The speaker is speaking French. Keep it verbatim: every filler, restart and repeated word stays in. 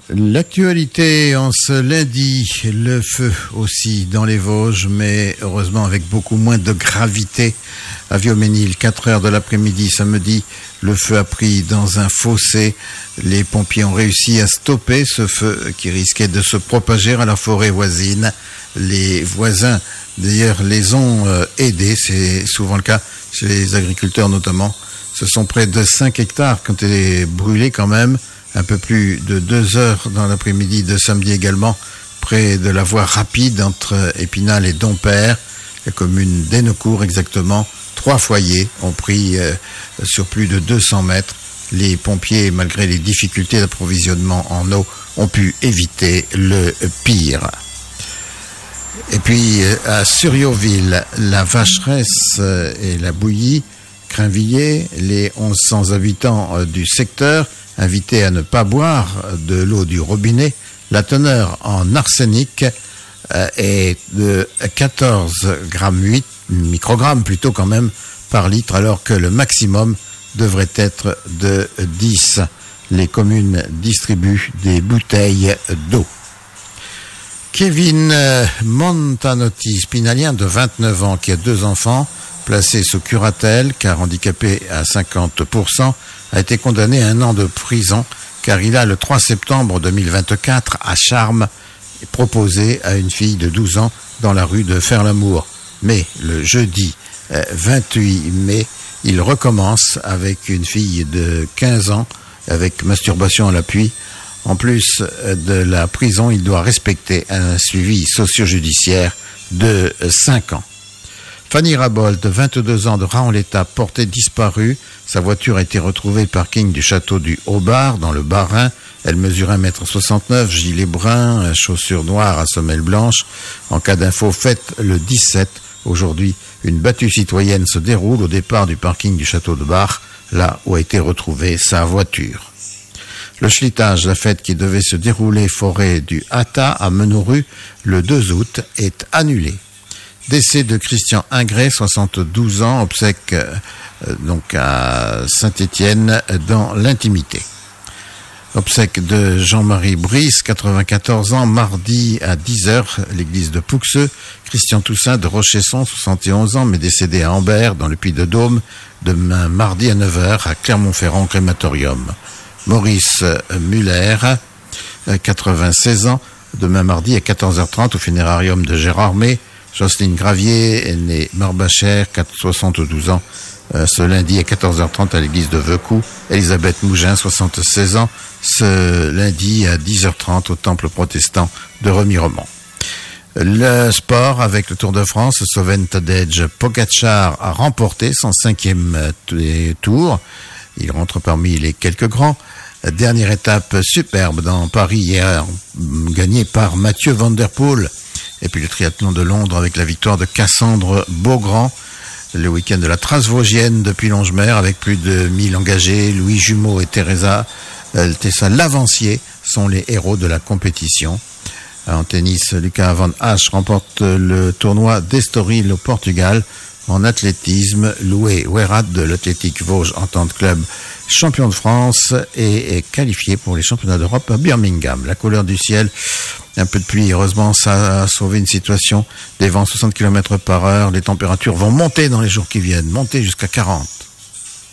L'actualité en ce lundi, le feu aussi dans les Vosges, mais heureusement avec beaucoup moins de gravité. À Viauménil, quatre heures de l'après-midi samedi, le feu a pris dans un fossé. Les pompiers ont réussi à stopper ce feu qui risquait de se propager à la forêt voisine. Les voisins, d'ailleurs, les ont euh, aidés, c'est souvent le cas chez les agriculteurs notamment. Ce sont près de cinq hectares qui ont été brûlés quand même. Un peu plus de deux heures dans l'après-midi de samedi également, près de la voie rapide entre Épinal et Dompère, la commune d'Hénocourt exactement. Trois foyers ont pris euh, sur plus de deux cents mètres. Les pompiers, malgré les difficultés d'approvisionnement en eau, ont pu éviter le pire. Et puis à Surrioville, la Vacheresse et la Bouillie, Crainvilliers, les mille cent habitants du secteur, invités à ne pas boire de l'eau du robinet. La teneur en arsenic est de quatorze virgule huit microgrammes plutôt quand même par litre, alors que le maximum devrait être de dix. Les communes distribuent des bouteilles d'eau. Kevin Montanotti, spinalien de vingt-neuf ans, qui a deux enfants, placé sous curatelle car handicapé à cinquante pour cent, a été condamné à un an de prison car il a le trois septembre deux mille vingt-quatre à Charmes proposé à une fille de douze ans dans la rue de Faire-l'Amour. Mais le jeudi vingt-huit mai, il recommence avec une fille de quinze ans avec masturbation à l'appui. En plus de la prison, il doit respecter un suivi socio-judiciaire de cinq ans. Fanny Rabold, vingt-deux ans, de Raon-l'État, portée disparue. Sa voiture a été retrouvée au parking du château du Haut-Bar, dans le Bas-Rhin. Elle mesure un mètre soixante-neuf, gilet brun, chaussures noires à semelle blanche. En cas d'info, faites le dix-sept. Aujourd'hui, une battue citoyenne se déroule au départ du parking du château de Bar, là où a été retrouvée sa voiture. Le schlitage, la fête qui devait se dérouler forêt du Hata à Menoru le deux août, est annulée. Décès de Christian Ingré, soixante-douze ans, obsèques euh, donc à Saint-Étienne dans l'intimité. Obsèques de Jean-Marie Brice, quatre-vingt-quatorze ans, mardi à dix heures, l'église de Pouxeux. Christian Toussaint de Rochesson, soixante et onze ans, mais décédé à Ambert, dans le Puy-de-Dôme, demain mardi à neuf heures à Clermont-Ferrand, crématorium. Maurice Muller, quatre-vingt-seize ans, demain mardi à quatorze heures trente au funérarium de Gérardmer. Jocelyne Gravier, née Marbachère, soixante-douze ans, euh, ce lundi à quatorze heures trente à l'église de Veucou. Elisabeth Mougin, soixante-seize ans, ce lundi à dix heures trente au temple protestant de Remiremont. Le sport avec le Tour de France, Sloven Tadej Pogačar a remporté son cinquième tour. Il rentre parmi les quelques grands. Dernière étape superbe dans Paris hier, gagnée par Mathieu Van Der Poel. Et puis le triathlon de Londres avec la victoire de Cassandre Beaugrand. Le week-end de la Trace Vosgienne depuis Longemer avec plus de mille engagés. Louis Jumeau et Teresa, euh, Tessa Lavancier sont les héros de la compétition. En tennis, Lucas Van Hache remporte le tournoi d'Estoril au Portugal. En athlétisme, Loué Ouerat de l'Athlétique Vosges Entente Club, champion de France, et est qualifié pour les championnats d'Europe à Birmingham. La couleur du ciel, un peu de pluie, heureusement ça a sauvé une situation. Des vents soixante kilomètres par heure, les températures vont monter dans les jours qui viennent, monter jusqu'à quarante.